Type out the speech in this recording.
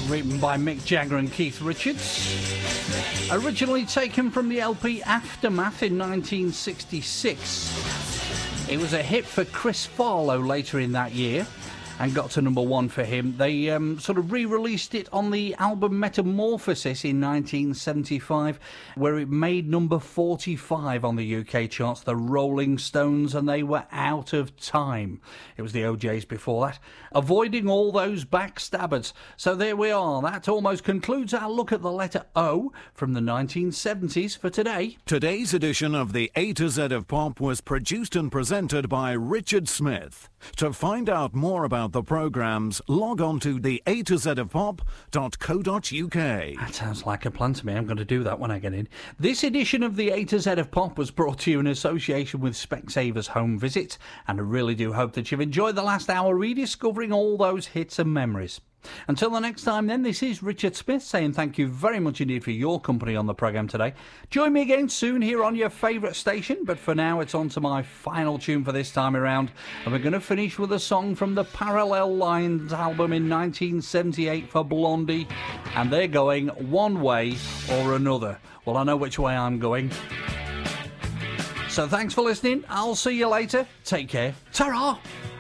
written by Mick Jagger and Keith Richards. Originally taken from the LP Aftermath in 1966. It was a hit for Chris Farlowe later in that year and got to number one for him. They sort of re-released it on the album Metamorphosis in 1975, where it made number 45 on the UK charts, the Rolling Stones, and they were out of time. It was the OJs before that. Avoiding all those backstabbers. So there we are. That almost concludes our look at the letter O from the 1970s for today. Today's edition of the A to Z of Pop was produced and presented by Richard Smith. To find out more about the programmes, log on to the A to Z of Pop.co.uk. That sounds like a plan to me. I'm going to do that when I get in. This edition of the A to Z of Pop was brought to you in association with Specsavers Home Visit, and I really do hope that you've enjoyed the last hour rediscovering all those hits and memories. Until the next time then, this is Richard Smith saying thank you very much indeed for your company on the programme today. Join me again soon here on your favourite station, but for now it's on to my final tune for this time around, and we're going to finish with a song from the Parallel Lines album in 1978 for Blondie, and they're going one way or another. Well, I know which way I'm going. So thanks for listening. I'll see you later. Take care. Ta-ra!